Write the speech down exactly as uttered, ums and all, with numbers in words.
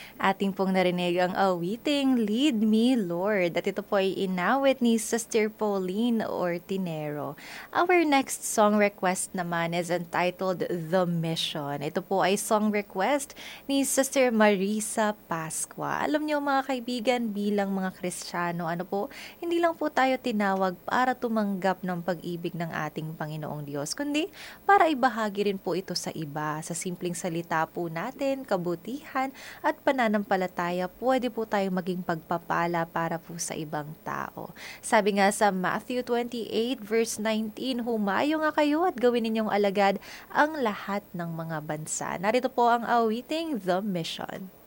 Ating pong narinig ang awiting Lead Me Lord at ito po ay inawit ni Sister Pauline Ortinero. Our next song request naman is entitled The Mission. Ito po ay song request ni Sister Marisa Pascua. Alam niyo mga kaibigan, bilang mga Kristiyano, ano po, hindi lang po tayo tinawag para tumanggap ng pag-ibig ng ating Panginoong Diyos, kundi para ibahagi rin po ito sa iba. Sa simpleng salita po natin, kabutihan at pananampalataya, pwede po tayo maging pagpapala para po sa ibang tao. Sabi nga sa Matthew twenty-eight verse nineteen, humayo nga kayo at gawin ninyong alagad ang lahat ng mga bansa. Narito po ang awiting The Mission.